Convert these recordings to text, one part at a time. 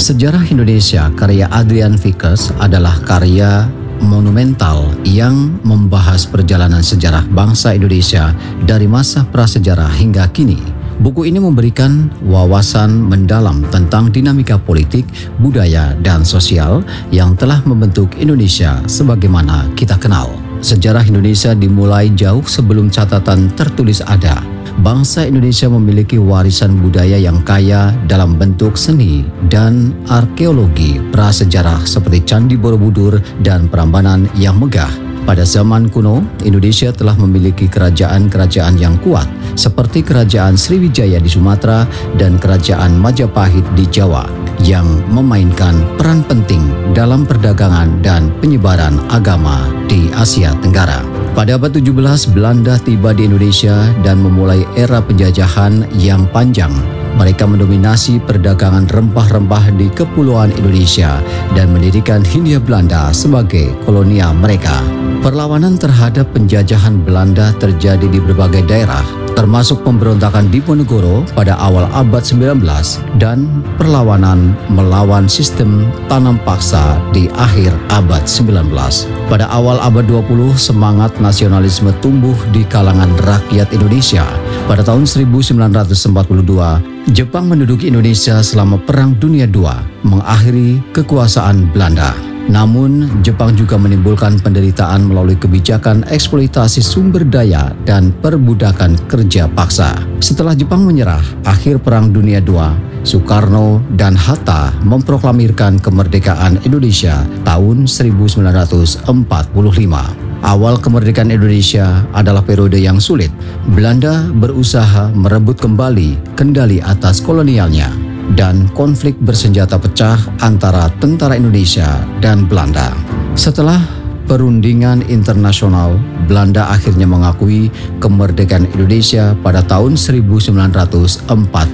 Sejarah Indonesia karya Adrian Vickers adalah karya monumental yang membahas perjalanan sejarah bangsa Indonesia dari masa prasejarah hingga kini. Buku ini memberikan wawasan mendalam tentang dinamika politik, budaya, dan sosial yang telah membentuk Indonesia sebagaimana kita kenal. Sejarah Indonesia dimulai jauh sebelum catatan tertulis ada. Bangsa Indonesia memiliki warisan budaya yang kaya dalam bentuk seni dan arkeologi prasejarah seperti Candi Borobudur dan Prambanan yang megah. Pada zaman kuno, Indonesia telah memiliki kerajaan-kerajaan yang kuat seperti Kerajaan Sriwijaya di Sumatera dan Kerajaan Majapahit di Jawa yang memainkan peran penting dalam perdagangan dan penyebaran agama di Asia Tenggara. Pada abad 17, Belanda tiba di Indonesia dan memulai era penjajahan yang panjang. Mereka mendominasi perdagangan rempah-rempah di Kepulauan Indonesia dan mendirikan Hindia Belanda sebagai kolonial mereka. Perlawanan terhadap penjajahan Belanda terjadi di berbagai daerah, termasuk pemberontakan Diponegoro pada awal abad 19 dan perlawanan melawan sistem tanam paksa di akhir abad 19. Pada awal abad 20, semangat nasionalisme tumbuh di kalangan rakyat Indonesia. Pada tahun 1942, Jepang menduduki Indonesia selama Perang Dunia II, mengakhiri kekuasaan Belanda. Namun, Jepang juga menimbulkan penderitaan melalui kebijakan eksploitasi sumber daya dan perbudakan kerja paksa. Setelah Jepang menyerah, akhir Perang Dunia II, Soekarno dan Hatta memproklamirkan kemerdekaan Indonesia tahun 1945. Awal kemerdekaan Indonesia adalah periode yang sulit. Belanda berusaha merebut kembali kendali atas kolonialnya dan konflik bersenjata pecah antara tentara Indonesia dan Belanda. Setelah perundingan internasional, Belanda akhirnya mengakui kemerdekaan Indonesia pada tahun 1949.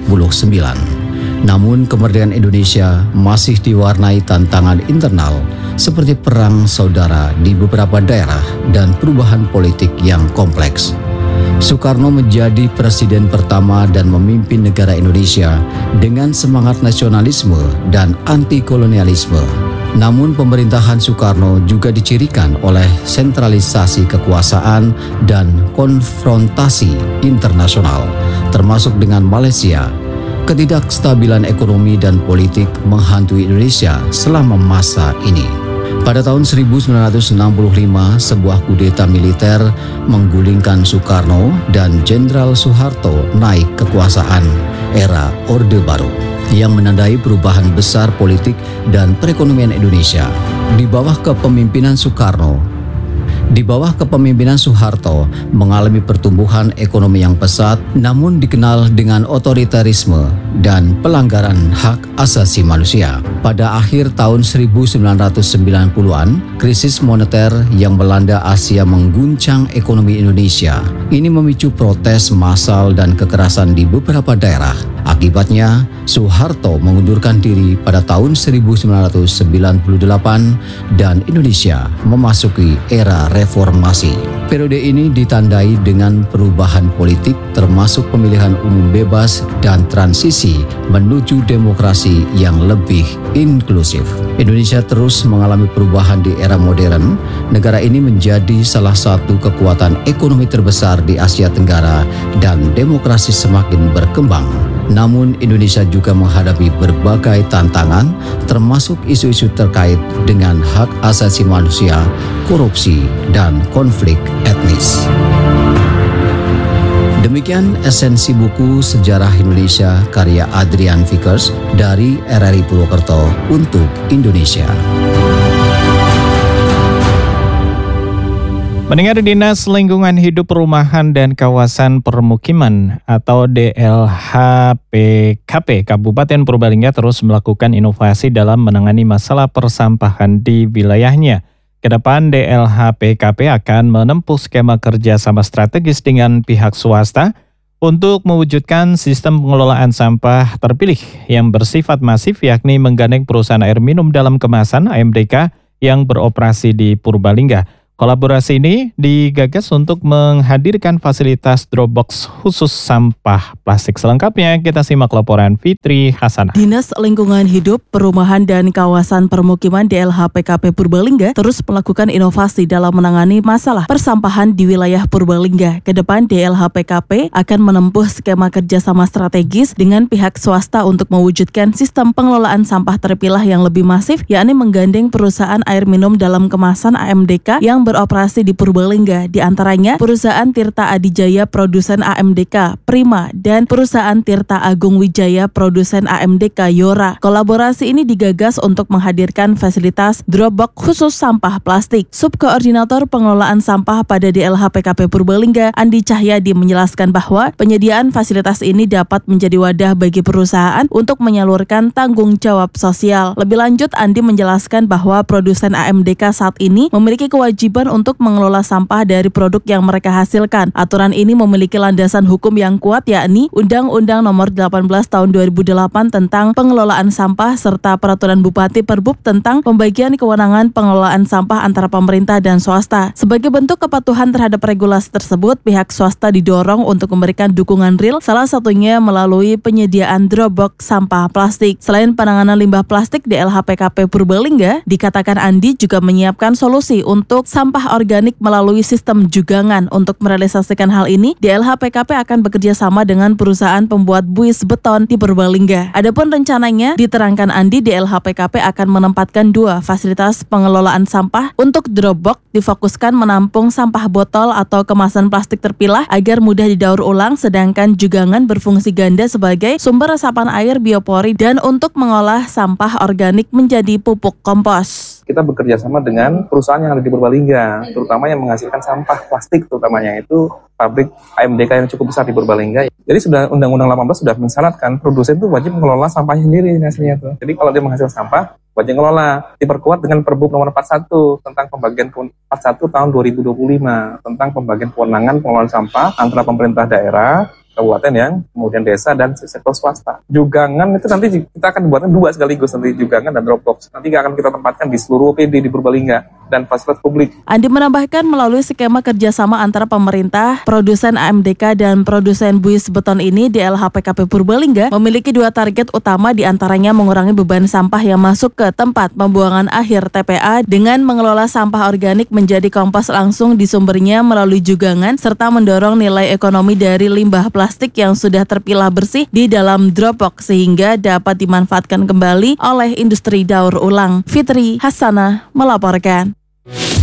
Namun kemerdekaan Indonesia masih diwarnai tantangan internal seperti perang saudara di beberapa daerah dan perubahan politik yang kompleks. Soekarno menjadi presiden pertama dan memimpin negara Indonesia dengan semangat nasionalisme dan anti-kolonialisme. Namun pemerintahan Soekarno juga dicirikan oleh sentralisasi kekuasaan dan konfrontasi internasional, termasuk dengan Malaysia. Ketidakstabilan ekonomi dan politik menghantui Indonesia selama masa ini. Pada tahun 1965, sebuah kudeta militer menggulingkan Soekarno dan Jenderal Soeharto naik kekuasaan, era Orde Baru, yang menandai perubahan besar politik dan perekonomian Indonesia. Di bawah kepemimpinan Soeharto mengalami pertumbuhan ekonomi yang pesat, namun dikenal dengan otoritarisme dan pelanggaran hak asasi manusia. Pada akhir tahun 1990-an, krisis moneter yang melanda Asia mengguncang ekonomi Indonesia. Ini memicu protes massal dan kekerasan di beberapa daerah. Akibatnya, Soeharto mengundurkan diri pada tahun 1998 dan Indonesia memasuki era reformasi. Periode ini ditandai dengan perubahan politik termasuk pemilihan umum bebas dan transisi menuju demokrasi yang lebih inklusif. Indonesia terus mengalami perubahan di era modern. Negara ini menjadi salah satu kekuatan ekonomi terbesar di Asia Tenggara dan demokrasi semakin berkembang. Namun Indonesia juga menghadapi berbagai tantangan termasuk isu-isu terkait dengan hak asasi manusia, korupsi, dan konflik etnis. Demikian esensi buku Sejarah Indonesia karya Adrian Vickers dari RRI Purwokerto untuk Indonesia. Pendengar, Dinas Lingkungan Hidup Perumahan dan Kawasan Permukiman atau DLHPKP Kabupaten Purbalingga terus melakukan inovasi dalam menangani masalah persampahan di wilayahnya. Kedepan DLHPKP akan menempuh skema kerjasama strategis dengan pihak swasta untuk mewujudkan sistem pengelolaan sampah terpilih yang bersifat masif, yakni menggandeng perusahaan air minum dalam kemasan AMDK yang beroperasi di Purbalingga. Kolaborasi ini digagas untuk menghadirkan fasilitas Dropbox khusus sampah plastik. Selengkapnya kita simak laporan Fitri Hasanah. Dinas Lingkungan Hidup, Perumahan dan Kawasan Permukiman DLHPKP Purbalingga terus melakukan inovasi dalam menangani masalah persampahan di wilayah Purbalingga. Kedepan DLHPKP akan menempuh skema kerjasama strategis dengan pihak swasta untuk mewujudkan sistem pengelolaan sampah terpilah yang lebih masif, yakni menggandeng perusahaan air minum dalam kemasan AMDK yang beroperasi di Purbalingga, di antaranya perusahaan Tirta Adijaya produsen AMDK Prima dan perusahaan Tirta Agung Wijaya produsen AMDK Yora. Kolaborasi ini digagas untuk menghadirkan fasilitas Dropbox khusus sampah plastik. Subkoordinator Pengelolaan Sampah pada DLHPKP Purbalingga, Andi Cahyadi, menjelaskan bahwa penyediaan fasilitas ini dapat menjadi wadah bagi perusahaan untuk menyalurkan tanggung jawab sosial. Lebih lanjut, Andi menjelaskan bahwa produsen AMDK saat ini memiliki kewajiban untuk mengelola sampah dari produk yang mereka hasilkan. Aturan ini memiliki landasan hukum yang kuat, yakni Undang-Undang Nomor 18 Tahun 2008 tentang pengelolaan sampah serta Peraturan Bupati Perbub tentang pembagian kewenangan pengelolaan sampah antara pemerintah dan swasta. Sebagai bentuk kepatuhan terhadap regulasi tersebut, pihak swasta didorong untuk memberikan dukungan real, salah satunya melalui penyediaan Dropbox sampah plastik. Selain penanganan limbah plastik, DLHPKP Purbalingga, dikatakan Andi juga menyiapkan solusi untuk sampah organik melalui sistem jugangan. Untuk merealisasikan hal ini, DLHPKP akan bekerja sama dengan perusahaan pembuat buis beton di Purbalingga. Adapun rencananya, diterangkan Andi, DLHPKP akan menempatkan 2 fasilitas pengelolaan sampah. Untuk Dropbox difokuskan menampung sampah botol atau kemasan plastik terpilah agar mudah didaur ulang, sedangkan jugangan berfungsi ganda sebagai sumber resapan air biopori dan untuk mengolah sampah organik menjadi pupuk kompos. Kita bekerja sama dengan perusahaan yang ada di Purbalingga, terutama yang menghasilkan sampah plastik, terutamanya itu pabrik AMDK yang cukup besar di Purbalingga. Jadi sudah Undang-Undang 18 sudah mensyaratkan produsen itu wajib mengelola sampahnya sendiri hasilnya tuh. Jadi kalau dia menghasilkan sampah, wajib mengelola. Diperkuat dengan Perbup nomor 41 tentang pembagian 41 tahun 2025 tentang pembagian kewenangan pengelolaan sampah antara pemerintah daerah, kabupaten yang kemudian desa dan sektor swasta. Jugangan itu nanti kita akan buatnya 2 sekaligus, nanti jugangan dan Dropbox. Nanti akan kita tempatkan di seluruh OPD di Purbalingga dan fasilitas publik. Andi menambahkan melalui skema kerjasama antara pemerintah, produsen AMDK dan produsen buis beton ini, DLHPKP Purbalingga memiliki 2 target utama, diantaranya mengurangi beban sampah yang masuk ke tempat pembuangan akhir TPA dengan mengelola sampah organik menjadi kompos langsung di sumbernya melalui jugangan, serta mendorong nilai ekonomi dari limbah plastik yang sudah terpilah bersih di dalam Dropbox sehingga dapat dimanfaatkan kembali oleh industri daur ulang. Fitri Hasanah melaporkan.